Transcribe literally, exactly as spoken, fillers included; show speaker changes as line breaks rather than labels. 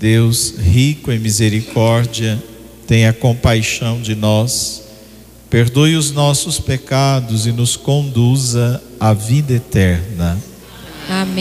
Deus, rico em misericórdia, tenha compaixão de nós, perdoe os nossos pecados e nos conduza à vida eterna.
Amém.